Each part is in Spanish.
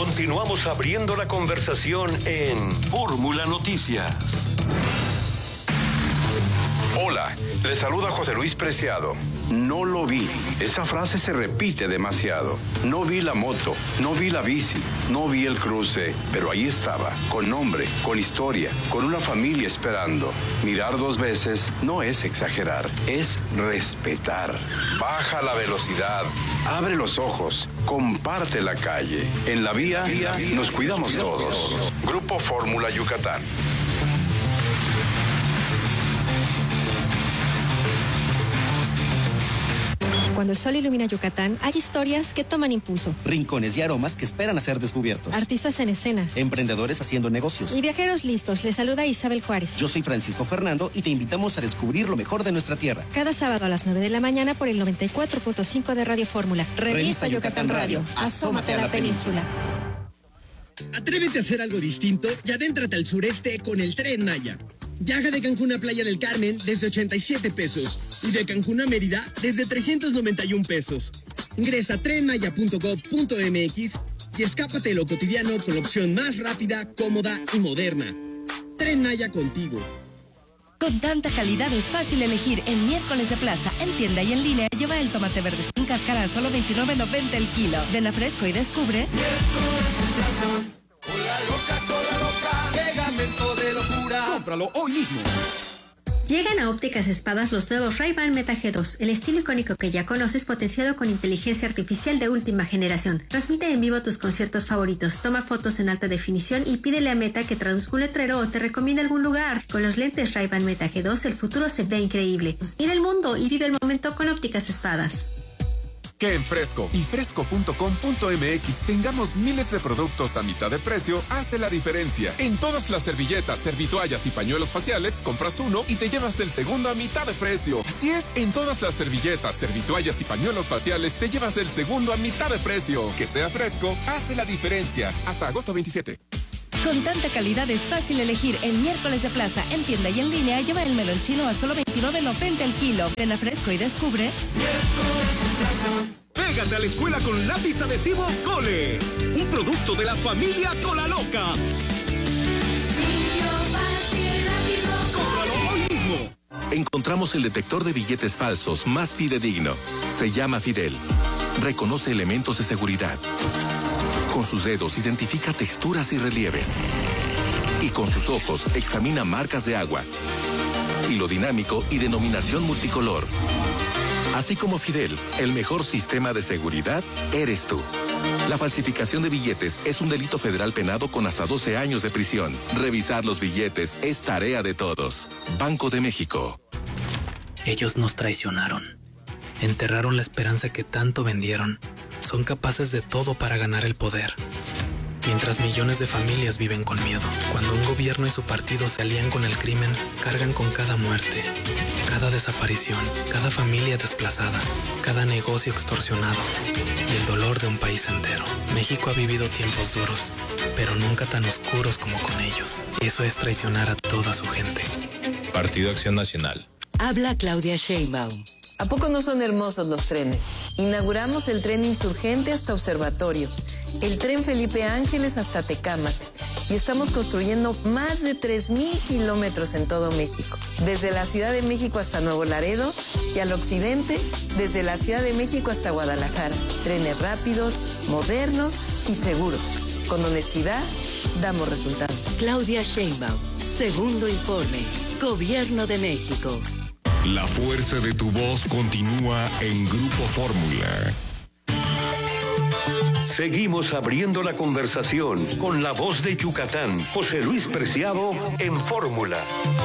Continuamos abriendo la conversación en Fórmula Noticias. Hola, le saluda José Luis Preciado. No lo vi. Esa frase se repite demasiado. No vi la moto, no vi la bici, no vi el cruce, pero ahí estaba, con nombre, con historia, con una familia esperando. Mirar dos veces no es exagerar, es respetar. Baja la velocidad, abre los ojos, comparte la calle. En la vía nos cuidamos todos. Grupo Fórmula Yucatán. Cuando el sol ilumina Yucatán, hay historias que toman impulso. Rincones y aromas que esperan a ser descubiertos. Artistas en escena. Emprendedores haciendo negocios. Y viajeros listos. Les saluda Isabel Juárez. Yo soy Francisco Fernando y te invitamos a descubrir lo mejor de nuestra tierra. Cada sábado a las 9 de la mañana por el 94.5 de Radio Fórmula. Revista Yucatán Radio. Asómate a la península. Atrévete a hacer algo distinto y adéntrate al sureste con el Tren Maya. Viaja de Cancún a Playa del Carmen desde 87 pesos y de Cancún a Mérida desde 391 pesos. Ingresa a trenmaya.gov.mx y escápate de lo cotidiano con la opción más rápida, cómoda y moderna. Tren Maya contigo. Con tanta calidad es fácil elegir. En miércoles de plaza, en tienda y en línea, lleva el tomate verde sin cáscara a solo $29.90 el kilo. Ven a Fresco y descubre. Miércoles en plaza. Cola loca, pegamento de locura. Cómpralo hoy mismo. Llegan a Ópticas Espadas los nuevos Ray-Ban Meta G2, el estilo icónico que ya conoces potenciado con inteligencia artificial de última generación. Transmite en vivo tus conciertos favoritos, toma fotos en alta definición y pídele a Meta que traduzca un letrero o te recomiende algún lugar. Con los lentes Ray-Ban Meta G2 el futuro se ve increíble. Mira el mundo y vive el momento con Ópticas Espadas. Que en Fresco y fresco.com.mx tengamos miles de productos a mitad de precio hace la diferencia. En todas las servilletas, servitoallas y pañuelos faciales, compras uno y te llevas el segundo a mitad de precio. Así es, en todas las servilletas, servitoallas y pañuelos faciales te llevas el segundo a mitad de precio. Que sea Fresco hace la diferencia. Hasta agosto 27. Con tanta calidad es fácil elegir. En miércoles de plaza, en tienda y en línea, lleva el melón chino a solo $29.90 el kilo. Ven a Fresco y descubre. Miércoles en plaza. Pégate a la escuela con lápiz adhesivo Cole, un producto de la familia Cola Loca. ¡Cómpralo hoy mismo! Encontramos el detector de billetes falsos más fidedigno. Se llama Fidel. Reconoce elementos de seguridad. Con sus dedos identifica texturas y relieves. Y con sus ojos examina marcas de agua. Hilo dinámico y denominación multicolor. Así como Fidel, el mejor sistema de seguridad eres tú. La falsificación de billetes es un delito federal penado con hasta 12 años de prisión. Revisar los billetes es tarea de todos. Banco de México. Ellos nos traicionaron. Enterraron la esperanza que tanto vendieron. Son capaces de todo para ganar el poder. Mientras millones de familias viven con miedo. Cuando un gobierno y su partido se alían con el crimen, cargan con cada muerte, cada desaparición, cada familia desplazada, cada negocio extorsionado y el dolor de un país entero. México ha vivido tiempos duros, pero nunca tan oscuros como con ellos. Eso es traicionar a toda su gente. Partido Acción Nacional. Habla Claudia Sheinbaum. ¿A poco no son hermosos los trenes? Inauguramos el tren Insurgente hasta Observatorio, el tren Felipe Ángeles hasta Tecámac y estamos construyendo más de 3,000 kilómetros en todo México, desde la Ciudad de México hasta Nuevo Laredo y al occidente, desde la Ciudad de México hasta Guadalajara. Trenes rápidos, modernos y seguros. Con honestidad, damos resultados. Claudia Sheinbaum, segundo informe, Gobierno de México. La fuerza de tu voz continúa en Grupo Fórmula. Seguimos abriendo la conversación con la voz de Yucatán, José Luis Preciado en Fórmula.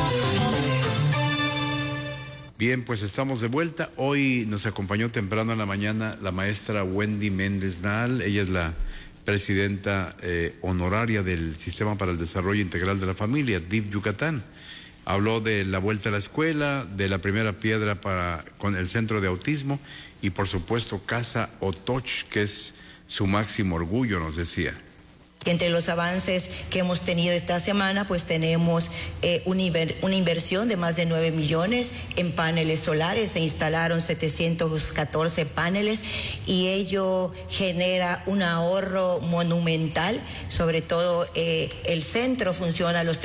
Bien, pues estamos de vuelta. Hoy nos acompañó temprano en la mañana la maestra Wendy Méndez Nahal. Ella es la presidenta honoraria del Sistema para el Desarrollo Integral de la Familia, DIF Yucatán. Habló de la vuelta a la escuela, de la primera piedra con el centro de autismo y por supuesto Casa Otoch, que es su máximo orgullo, nos decía. Entre los avances que hemos tenido esta semana, pues tenemos una inversión de más de 9 millones en paneles solares. Se instalaron 714 paneles y ello genera un ahorro monumental. Sobre todo el centro funciona los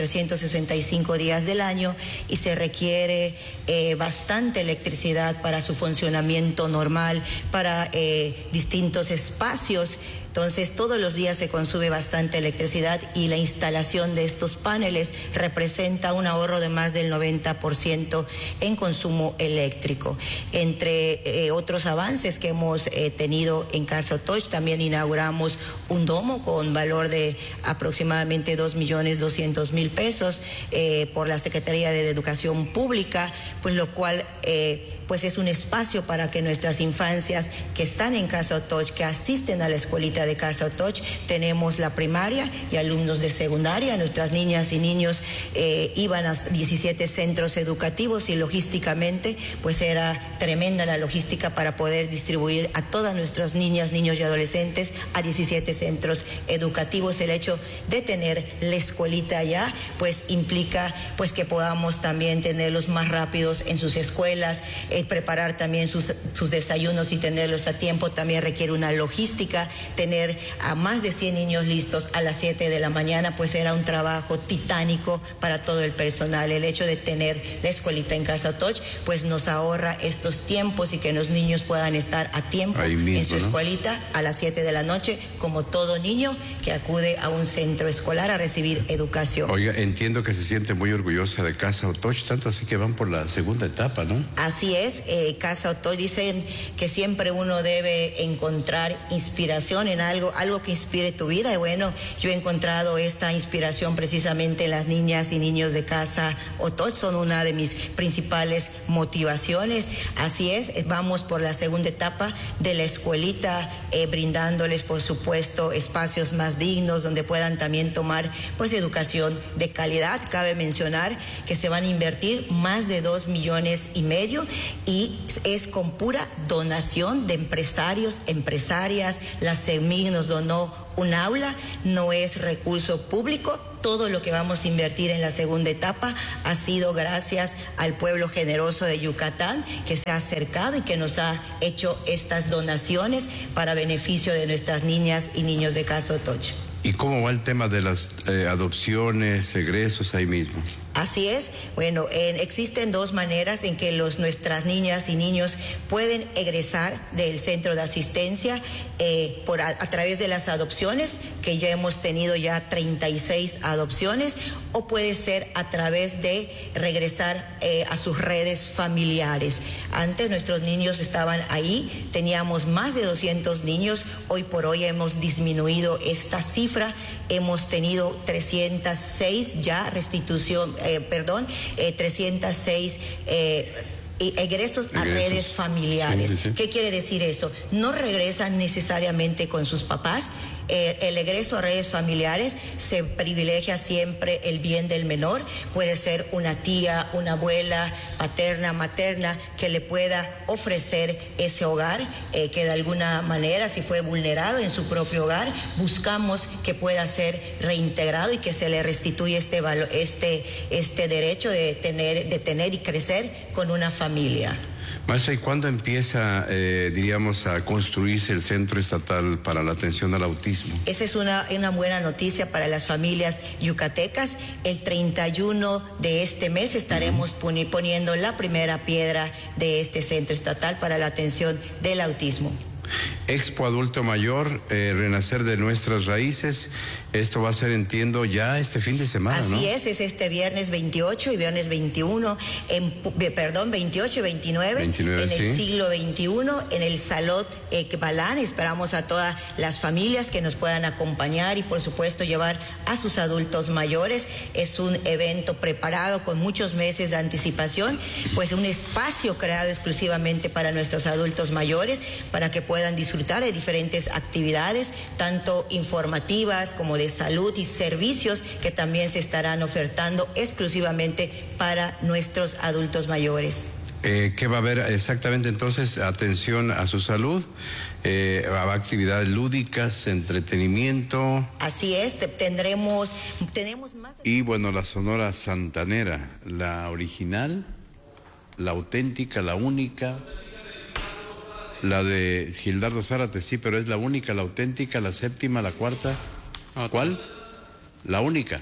365 días del año y se requiere bastante electricidad para su funcionamiento normal, para distintos espacios. Entonces, todos los días se consume bastante electricidad y la instalación de estos paneles representa un ahorro de más del 90% en consumo eléctrico. Entre otros avances que hemos tenido en Casa Otoch, también inauguramos un domo con valor de aproximadamente 2.200.000 pesos por la Secretaría de Educación Pública, pues lo cual pues es un espacio para que nuestras infancias que están en Casa Otoch, que asisten a la escuelita de Casa Otoch, tenemos la primaria y alumnos de secundaria. Nuestras niñas y niños iban a 17 centros educativos y logísticamente pues era tremenda la logística para poder distribuir a todas nuestras niñas, niños y adolescentes a 17 centros educativos. El hecho de tener la escuelita allá pues implica pues que podamos también tenerlos más rápidos en sus escuelas, preparar también sus desayunos y tenerlos a tiempo. También requiere una logística. Tener a más de 100 niños listos a las 7 de la mañana pues era un trabajo titánico para todo el personal. El hecho de tener la escuelita en Casa Otoch pues nos ahorra estos tiempos y que los niños puedan estar a tiempo mismo, en su escuelita a las 7 de la noche, como todo niño que acude a un centro escolar a recibir educación. Oiga, entiendo que se siente muy orgullosa de Casa Otoch, tanto así que van por la segunda etapa, ¿no? Así es. Casa Otoch dicen que siempre uno debe encontrar inspiración en algo que inspire tu vida. Y bueno, yo he encontrado esta inspiración precisamente en las niñas y niños de Casa Otoch. Son una de mis principales motivaciones. Así es, vamos por la segunda etapa de la escuelita, brindándoles por supuesto espacios más dignos donde puedan también tomar pues educación de calidad. Cabe mencionar que se van a invertir más de 2,5 millones y es con pura donación de empresarios, empresarias. La CEMIG nos donó un aula, no es recurso público. Todo lo que vamos a invertir en la segunda etapa ha sido gracias al pueblo generoso de Yucatán, que se ha acercado y que nos ha hecho estas donaciones para beneficio de nuestras niñas y niños de Casa Otoch. ¿Y cómo va el tema de las adopciones, egresos ahí mismo? Así es. Bueno, existen dos maneras en que nuestras niñas y niños pueden egresar del centro de asistencia a través de las adopciones, que ya hemos tenido ya 36 adopciones, o puede ser a través de regresar a sus redes familiares. Antes nuestros niños estaban ahí, teníamos más de 200 niños, hoy por hoy hemos disminuido esta cifra, hemos tenido 306 ya 306 egresos a redes familiares. Sí, sí, sí. ¿Qué quiere decir eso? No regresan necesariamente con sus papás. El egreso a redes familiares se privilegia siempre el bien del menor. Puede ser una tía, una abuela, paterna, materna, que le pueda ofrecer ese hogar, que de alguna manera, si fue vulnerado en su propio hogar, buscamos que pueda ser reintegrado y que se le restituya este derecho de tener y crecer con una familia. Maestra, ¿y cuándo empieza, a construirse el Centro Estatal para la Atención al Autismo? Esa es una buena noticia para las familias yucatecas. El 31 de este mes estaremos poniendo la primera piedra de este Centro Estatal para la Atención del Autismo. Expo Adulto Mayor, Renacer de Nuestras Raíces. Esto va a ser, entiendo, ya este fin de semana, ¿no? Así es este viernes 28 y viernes 21, 28 y 29 en el siglo XXI, en el Salón Ekbalan. Esperamos a todas las familias que nos puedan acompañar y, por supuesto, llevar a sus adultos mayores. Es un evento preparado con muchos meses de anticipación, pues un espacio creado exclusivamente para nuestros adultos mayores, para que puedan disfrutar de diferentes actividades, tanto informativas como de salud y servicios que también se estarán ofertando exclusivamente para nuestros adultos mayores. ¿Qué va a haber exactamente entonces? Atención a su salud, Actividades lúdicas, entretenimiento. Así es, tenemos más. Y bueno, la Sonora Santanera, la original, la auténtica, la única. La de Gildardo Zárate, sí, pero es la única, la auténtica, la séptima, la cuarta. ¿Cuál? La única.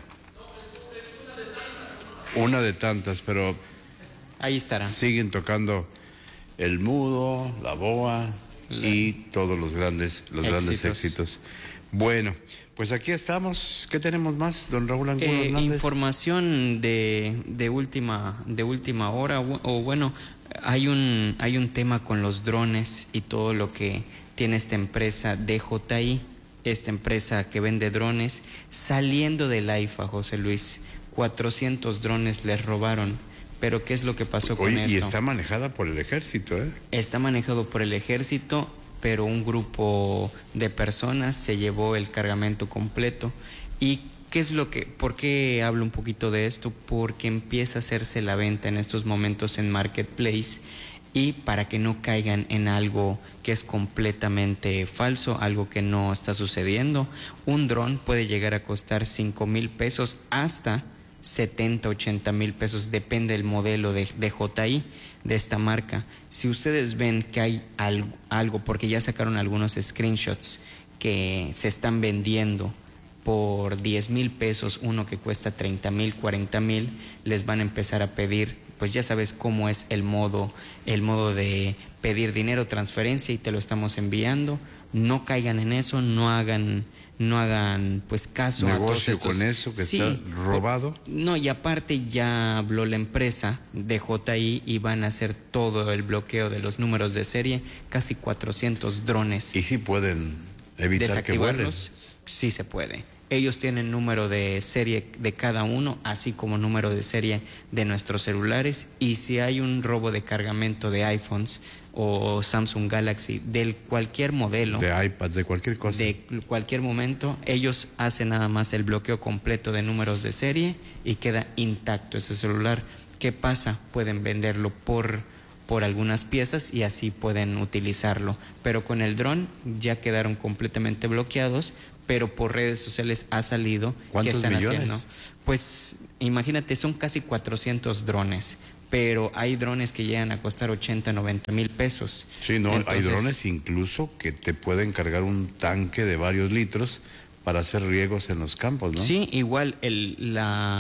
Una de tantas, pero ahí estará. Siguen tocando el mudo, la boa y todos los grandes éxitos. Bueno, pues aquí estamos. ¿Qué tenemos más, don Raúl Angulo Hernández? Información de última hora, o bueno, hay un tema con los drones y todo lo que tiene esta empresa DJI, esta empresa que vende drones, saliendo del AIFA, José Luis. 400 drones les robaron. Pero ¿qué es lo que pasó con esto? Y está manejada por el ejército, ¿eh? Está manejado por el ejército, pero un grupo de personas se llevó el cargamento completo. ¿Y por qué hablo un poquito de esto? Porque empieza a hacerse la venta en estos momentos en Marketplace, y para que no caigan en algo que es completamente falso, algo que no está sucediendo. Un dron puede llegar a costar 5,000 pesos hasta 70, 80 mil pesos, depende del modelo de DJI, de esta marca. Si ustedes ven que hay algo, porque ya sacaron algunos screenshots que se están vendiendo por 10,000 pesos, uno que cuesta 30,000, 40,000, les van a empezar a pedir, pues ya sabes cómo es el modo de pedir dinero, transferencia, y te lo estamos enviando. No caigan en eso, no hagan pues caso negocio a todos estos. Con eso que está robado. No, y aparte ya habló la empresa de DJI y van a hacer todo el bloqueo de los números de serie, casi 400 drones. ¿Y si pueden evitar que vuelen? Sí se puede. Ellos tienen número de serie de cada uno, así como número de serie de nuestros celulares, y si hay un robo de cargamento de iPhones o Samsung Galaxy, de cualquier modelo, de iPads, de cualquier cosa, de cualquier momento, ellos hacen nada más el bloqueo completo de números de serie y queda intacto ese celular. ¿Qué pasa? Pueden venderlo por algunas piezas y así pueden utilizarlo, pero con el dron ya quedaron completamente bloqueados, pero por redes sociales ha salido que están haciendo. Pues imagínate, son casi 400 drones, pero hay drones que llegan a costar 80, 90 mil pesos. Sí, no, entonces, hay drones incluso que te pueden cargar un tanque de varios litros para hacer riegos en los campos, ¿no? Sí, igual el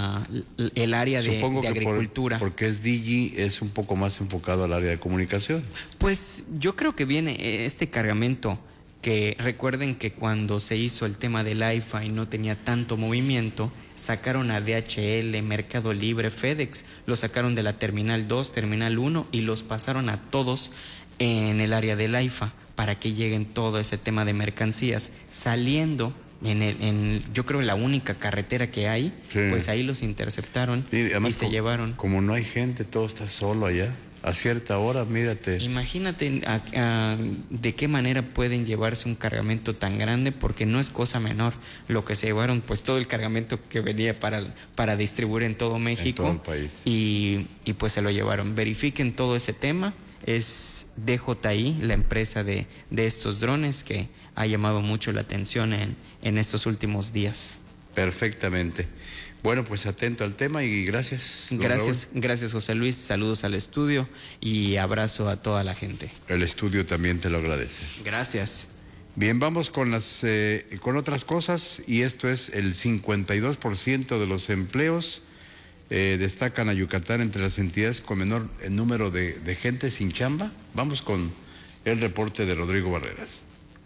área de agricultura. Porque es Digi, es un poco más enfocado al área de comunicación. Pues yo creo que viene este cargamento, que recuerden que cuando se hizo el tema del AIFA y no tenía tanto movimiento, sacaron a DHL, Mercado Libre, FedEx, los sacaron de la Terminal 2, Terminal 1 y los pasaron a todos en el área del AIFA para que lleguen todo ese tema de mercancías. Saliendo yo creo la única carretera que hay, sí, pues ahí los interceptaron y se llevaron. Como no hay gente, todo está solo allá. A cierta hora, mírate. Imagínate de qué manera pueden llevarse un cargamento tan grande, porque no es cosa menor lo que se llevaron, pues todo el cargamento que venía para distribuir en todo México. En todo el país. Y pues se lo llevaron. Verifiquen todo ese tema. Es DJI, la empresa de estos drones, que ha llamado mucho la atención en estos últimos días. Perfectamente. Bueno, pues atento al tema y gracias. Gracias José Luis, saludos al estudio y abrazo a toda la gente. El estudio también te lo agradece. Gracias. Bien, vamos con otras cosas, y esto es el 52% de los empleos destacan a Yucatán entre las entidades con menor número de gente sin chamba. Vamos con el reporte de Rodrigo Barreras.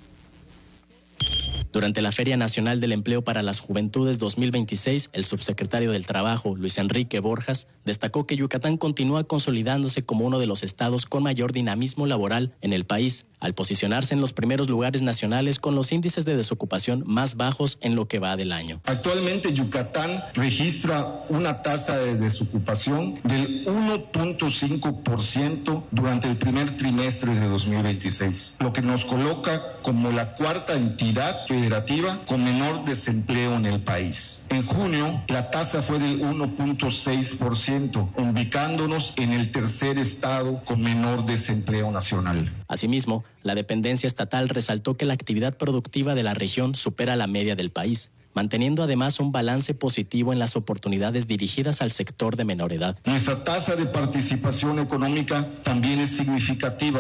Durante la Feria Nacional del Empleo para las Juventudes 2026, el subsecretario del Trabajo, Luis Enrique Borjas, destacó que Yucatán continúa consolidándose como uno de los estados con mayor dinamismo laboral en el país, al posicionarse en los primeros lugares nacionales con los índices de desocupación más bajos en lo que va del año. Actualmente Yucatán registra una tasa de desocupación del 1.5% durante el primer trimestre de 2026, lo que nos coloca como la cuarta entidad que federativa con menor desempleo en el país. En junio, la tasa fue del 1.6%, ubicándonos en el tercer estado con menor desempleo nacional. Asimismo, la dependencia estatal resaltó que la actividad productiva de la región supera la media del país, manteniendo además un balance positivo en las oportunidades dirigidas al sector de menor edad. Nuestra tasa de participación económica también es significativa,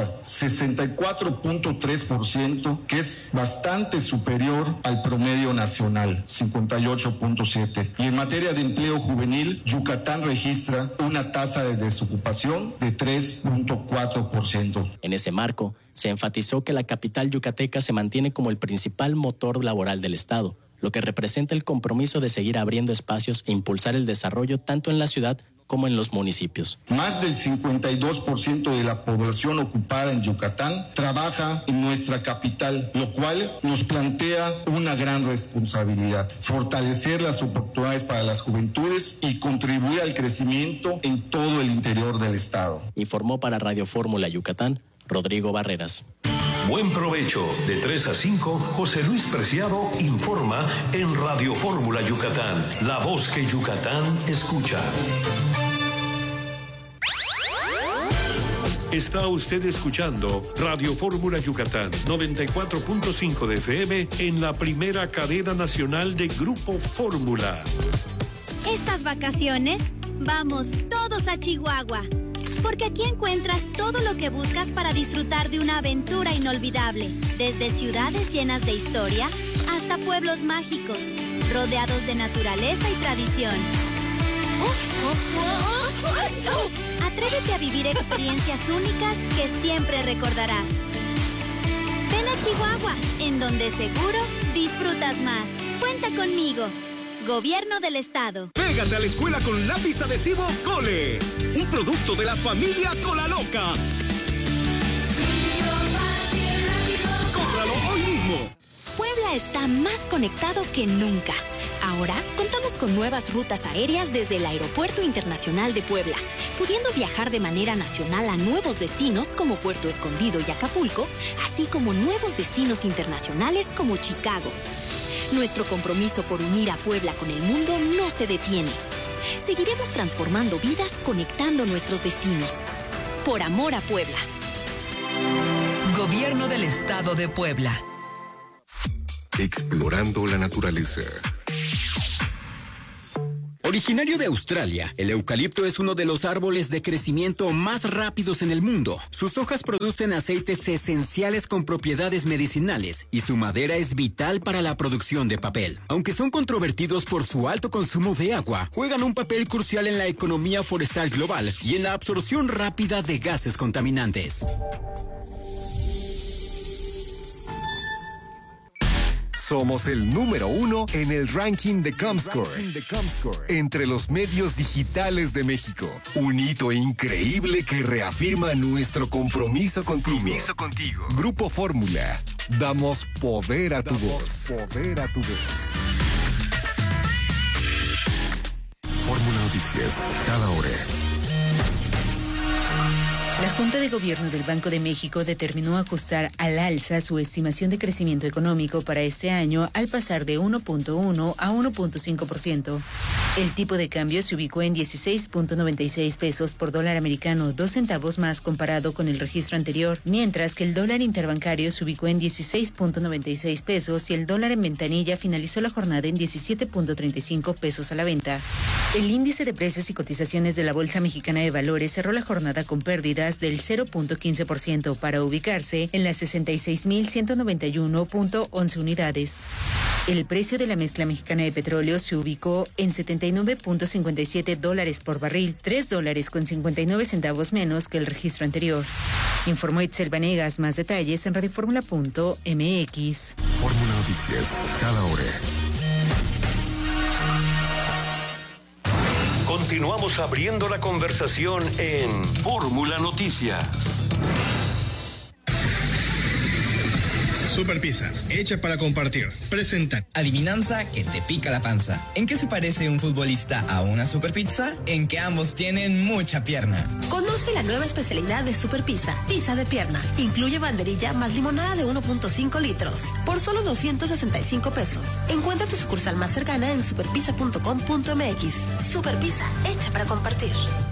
64.3%, que es bastante superior al promedio nacional, 58.7%. Y en materia de empleo juvenil, Yucatán registra una tasa de desocupación de 3.4%. En ese marco, se enfatizó que la capital yucateca se mantiene como el principal motor laboral del Estado, lo que representa el compromiso de seguir abriendo espacios e impulsar el desarrollo tanto en la ciudad como en los municipios. Más del 52% de la población ocupada en Yucatán trabaja en nuestra capital, lo cual nos plantea una gran responsabilidad: fortalecer las oportunidades para las juventudes y contribuir al crecimiento en todo el interior del estado. Informó para Radio Fórmula Yucatán, Rodrigo Barreras. Buen provecho. De 3 a 5, José Luis Preciado informa en Radio Fórmula Yucatán, la voz que Yucatán escucha. Está usted escuchando Radio Fórmula Yucatán, 94.5 de FM en la primera cadena nacional de Grupo Fórmula. Estas vacaciones, vamos todos a Chihuahua. Porque aquí encuentras todo lo que buscas para disfrutar de una aventura inolvidable. Desde ciudades llenas de historia hasta pueblos mágicos, rodeados de naturaleza y tradición. Atrévete a vivir experiencias únicas que siempre recordarás. Ven a Chihuahua, en donde seguro disfrutas más. Cuenta conmigo. Gobierno del Estado. Pégate a la escuela con lápiz adhesivo Cole, un producto de la familia Colaloca. ¡Cómpralo hoy mismo! Puebla está más conectado que nunca. Ahora contamos con nuevas rutas aéreas desde el Aeropuerto Internacional de Puebla, pudiendo viajar de manera nacional a nuevos destinos como Puerto Escondido y Acapulco, así como nuevos destinos internacionales como Chicago. Nuestro compromiso por unir a Puebla con el mundo no se detiene. Seguiremos transformando vidas, conectando nuestros destinos. Por amor a Puebla. Gobierno del Estado de Puebla. Explorando la naturaleza. Originario de Australia, el eucalipto es uno de los árboles de crecimiento más rápidos en el mundo. Sus hojas producen aceites esenciales con propiedades medicinales y su madera es vital para la producción de papel. Aunque son controvertidos por su alto consumo de agua, juegan un papel crucial en la economía forestal global y en la absorción rápida de gases contaminantes. Somos el número 1 en el ranking de Comscore entre los medios digitales de México. Un hito increíble que reafirma nuestro compromiso contigo. Grupo Fórmula. Damos poder a tu voz. Fórmula Noticias, cada hora. La Junta de Gobierno del Banco de México determinó ajustar al alza su estimación de crecimiento económico para este año al pasar de 1.1 a 1.5%. El tipo de cambio se ubicó en 16.96 pesos por dólar americano, 2 centavos más comparado con el registro anterior, mientras que el dólar interbancario se ubicó en 16.96 pesos y el dólar en ventanilla finalizó la jornada en 17.35 pesos a la venta. El índice de precios y cotizaciones de la Bolsa Mexicana de Valores cerró la jornada con pérdidas del 0.15% para ubicarse en las 66.191.11 unidades. El precio de la mezcla mexicana de petróleo se ubicó en $79.57 por barril, $3.59 menos que el registro anterior. Informó Itzel Vanegas. Más detalles en radioformula.mx. Fórmula Noticias, cada hora. Continuamos abriendo la conversación en Fórmula Noticias. Super Pizza, hecha para compartir. Presenta. Adivinanza que te pica la panza. ¿En qué se parece un futbolista a una Super Pizza? En que ambos tienen mucha pierna. Conoce la nueva especialidad de Super Pizza, pizza de pierna. Incluye banderilla más limonada de 1.5 litros. Por solo 265 pesos. Encuentra tu sucursal más cercana en superpizza.com.mx. Super Pizza, hecha para compartir.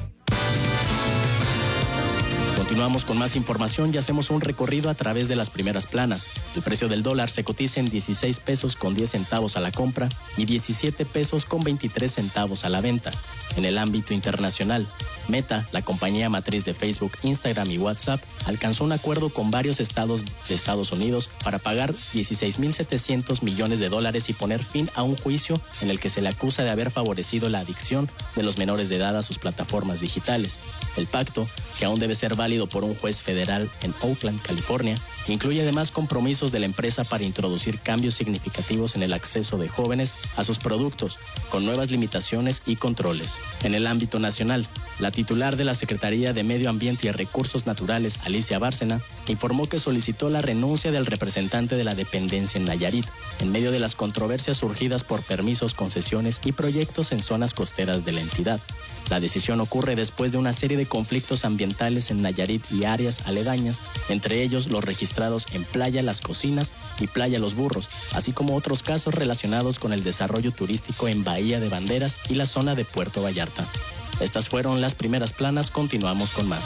Continuamos con más información y hacemos un recorrido a través de las primeras planas. El precio del dólar se cotiza en 16 pesos con 10 centavos a la compra y 17 pesos con 23 centavos a la venta. En el ámbito internacional, Meta, la compañía matriz de Facebook, Instagram y WhatsApp, alcanzó un acuerdo con varios estados de Estados Unidos para pagar $16.700 millones y poner fin a un juicio en el que se le acusa de haber favorecido la adicción de los menores de edad a sus plataformas digitales. El pacto, que aún debe ser válido por un juez federal en Oakland, California, incluye además compromisos de la empresa para introducir cambios significativos en el acceso de jóvenes a sus productos, con nuevas limitaciones y controles. En el ámbito nacional, la titular de la Secretaría de Medio Ambiente y Recursos Naturales, Alicia Bárcena, informó que solicitó la renuncia del representante de la dependencia en Nayarit, en medio de las controversias surgidas por permisos, concesiones y proyectos en zonas costeras de la entidad. La decisión ocurre después de una serie de conflictos ambientales en Nayarit y áreas aledañas, entre ellos los registrados en Playa Las Cocinas y Playa Los Burros, así como otros casos relacionados con el desarrollo turístico en Bahía de Banderas y la zona de Puerto Vallarta. Estas fueron las primeras planas, continuamos con más.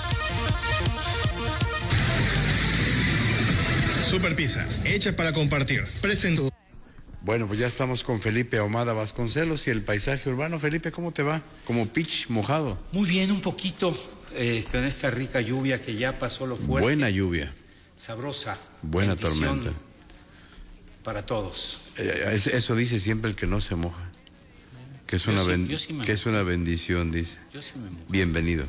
Super Pizza, hecha para compartir. Presento. Bueno, pues ya estamos con Felipe Ahumada Vasconcelos y el paisaje urbano. Felipe, ¿cómo te va? Como pitch mojado. Muy bien, un poquito, con esta rica lluvia que ya pasó lo fuerte. Buena lluvia. Sabrosa. Buena tormenta. Para todos. Eso dice siempre el que no se moja. Que es una bendición, dice. Yo sí me mojo. Bienvenido.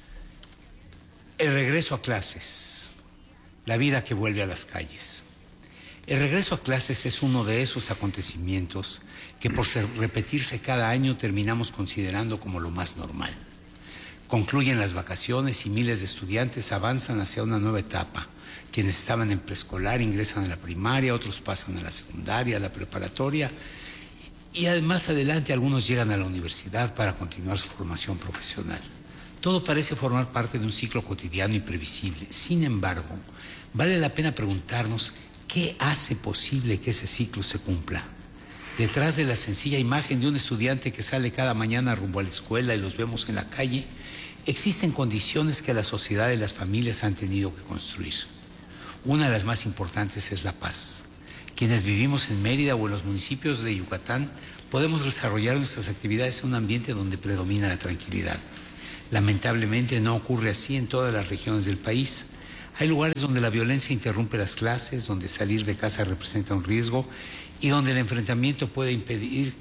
El regreso a clases. La vida que vuelve a las calles. El regreso a clases es uno de esos acontecimientos que por repetirse cada año terminamos considerando como lo más normal. Concluyen las vacaciones y miles de estudiantes avanzan hacia una nueva etapa. Quienes estaban en preescolar ingresan a la primaria, otros pasan a la secundaria, a la preparatoria y además adelante algunos llegan a la universidad para continuar su formación profesional. Todo parece formar parte de un ciclo cotidiano y previsible. Sin embargo, vale la pena preguntarnos ¿qué hace posible que ese ciclo se cumpla? Detrás de la sencilla imagen de un estudiante que sale cada mañana rumbo a la escuela y los vemos en la calle, existen condiciones que la sociedad y las familias han tenido que construir. Una de las más importantes es la paz. Quienes vivimos en Mérida o en los municipios de Yucatán podemos desarrollar nuestras actividades en un ambiente donde predomina la tranquilidad. Lamentablemente no ocurre así en todas las regiones del país. Hay lugares donde la violencia interrumpe las clases, donde salir de casa representa un riesgo y donde un enfrentamiento puede impedir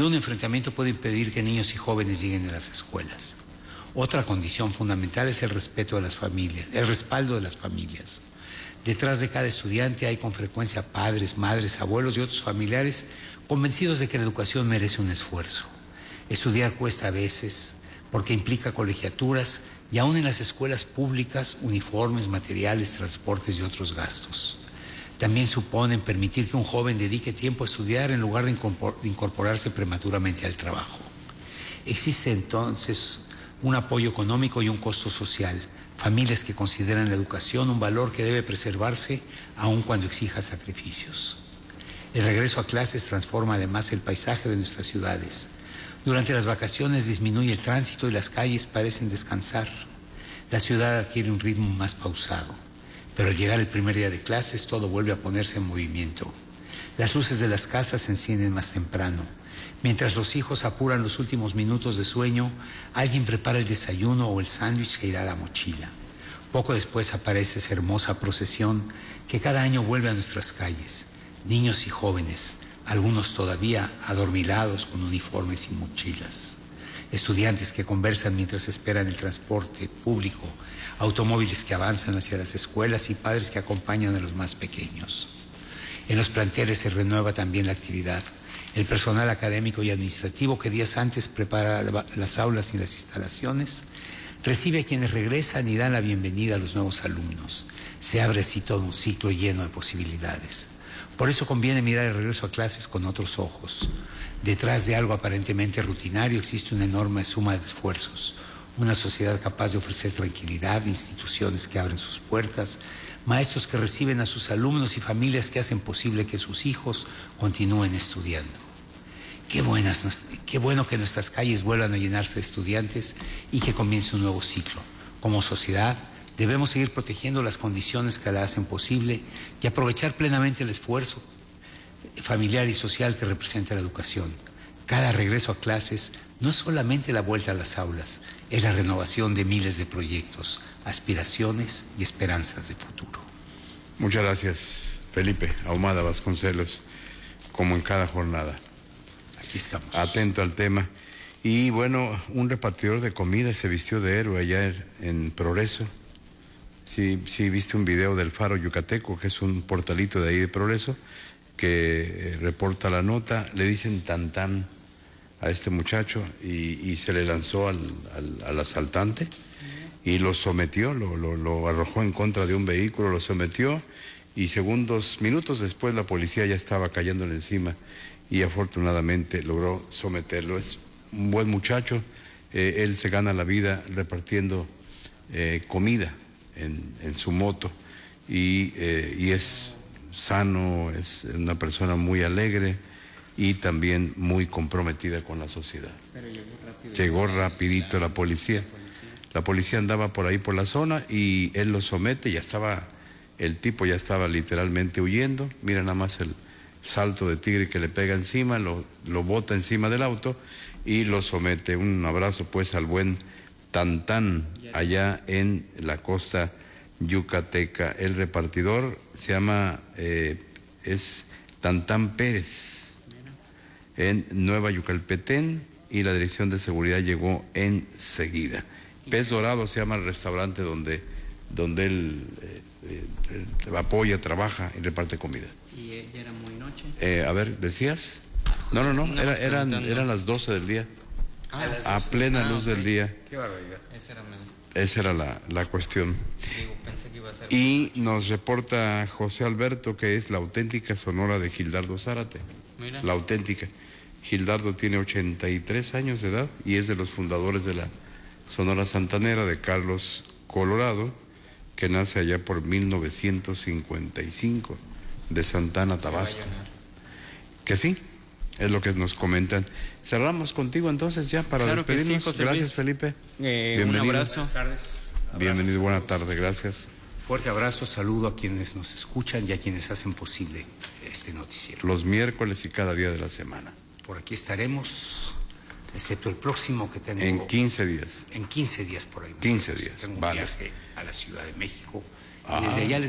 que niños y jóvenes lleguen a las escuelas. Otra condición fundamental es el respeto a las familias, el respaldo de las familias. Detrás de cada estudiante hay con frecuencia padres, madres, abuelos y otros familiares convencidos de que la educación merece un esfuerzo. Estudiar cuesta a veces porque implica colegiaturas y aún en las escuelas públicas, uniformes, materiales, transportes y otros gastos. También suponen permitir que un joven dedique tiempo a estudiar en lugar de incorporarse prematuramente al trabajo. Existe entonces un apoyo económico y un costo social. Familias que consideran la educación un valor que debe preservarse aun cuando exija sacrificios. El regreso a clases transforma además el paisaje de nuestras ciudades. Durante las vacaciones disminuye el tránsito y las calles parecen descansar. La ciudad adquiere un ritmo más pausado. Pero al llegar el primer día de clases todo vuelve a ponerse en movimiento. Las luces de las casas se encienden más temprano. Mientras los hijos apuran los últimos minutos de sueño, alguien prepara el desayuno o el sándwich que irá a la mochila. Poco después aparece esa hermosa procesión que cada año vuelve a nuestras calles. Niños y jóvenes, algunos todavía adormilados con uniformes y mochilas. Estudiantes que conversan mientras esperan el transporte público, automóviles que avanzan hacia las escuelas y padres que acompañan a los más pequeños. En los planteles se renueva también la actividad. El personal académico y administrativo que días antes prepara las aulas y las instalaciones, recibe a quienes regresan y dan la bienvenida a los nuevos alumnos. Se abre así todo un ciclo lleno de posibilidades. Por eso conviene mirar el regreso a clases con otros ojos. Detrás de algo aparentemente rutinario existe una enorme suma de esfuerzos, una sociedad capaz de ofrecer tranquilidad, instituciones que abren sus puertas, maestros que reciben a sus alumnos y familias que hacen posible que sus hijos continúen estudiando. Qué bueno que nuestras calles vuelvan a llenarse de estudiantes y que comience un nuevo ciclo. Como sociedad, debemos seguir protegiendo las condiciones que la hacen posible y aprovechar plenamente el esfuerzo familiar y social que representa la educación. Cada regreso a clases no es solamente la vuelta a las aulas, es la renovación de miles de proyectos, aspiraciones y esperanzas de futuro. Muchas gracias, Felipe Ahumada Vasconcelos, como en cada jornada. Aquí estamos. Atento al tema. Y bueno, un repartidor de comida se vistió de héroe allá en Progreso. Sí, viste un video del Faro Yucateco, que es un portalito de ahí de Progreso, que reporta la nota. Le dicen Tantán a este muchacho y se le lanzó al asaltante y lo sometió, lo arrojó en contra de un vehículo, lo sometió y minutos después la policía ya estaba cayéndole encima y afortunadamente logró someterlo. Es un buen muchacho, él se gana la vida repartiendo comida en su moto y es sano, es una persona muy alegre y también muy comprometida con la sociedad. Pero llegó rapidito la policía. La policía andaba por ahí por la zona y él lo somete, el tipo ya estaba literalmente huyendo. Mira nada más el salto de tigre que le pega encima, lo bota encima del auto y lo somete. Un abrazo pues al buen Tantán allá en la costa yucateca. El repartidor se llama, es Tantán Pérez, en Nueva Yucalpetén, y la dirección de seguridad llegó enseguida. Pez Dorado se llama el restaurante donde él apoya, trabaja y reparte comida. ¿Y ella era muy noche? A ver, ¿decías? No, eran las 12 del día. A plena luz del día. Qué barbaridad. Esa era la cuestión. Pensé que iba a ser... Y nos reporta José Alberto que es la auténtica Sonora de Gildardo Zárate. Mira. La auténtica. Gildardo tiene 83 años de edad y es de los fundadores de la Sonora Santanera de Carlos Colorado, que nace allá por 1955 de Santana, Tabasco. Que sí, es lo que nos comentan. Cerramos contigo entonces ya para despedirnos. Sí, gracias, Luis. Felipe. Bienvenido. Un abrazo. Buenas tardes. Bienvenido, buena tarde, gracias. Fuerte abrazo, saludo a quienes nos escuchan y a quienes hacen posible este noticiero. Los miércoles y cada día de la semana. Por aquí estaremos, excepto el próximo que tengo. En 15 días. En 15 días por ahí. 15 días, Tengo un vale. viaje a la Ciudad de México y desde allá les